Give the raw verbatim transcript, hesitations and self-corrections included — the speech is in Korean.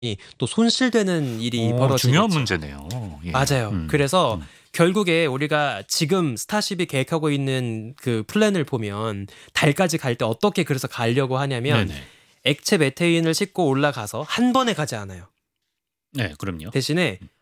또 손실되는 일이 어 중요한 벌어지겠죠. 문제네요. 예. 맞아요. 음. 그래서 음. 결국에 우리가 지금 스타쉽이 계획하고 있는 그 플랜을 보면 달까지 갈 때 어떻게 그래서 가려고 하냐면 네네. 액체 메테인을 싣고 올라가서 한 번에 가지 않아요. 네 그럼요. 대신에 음.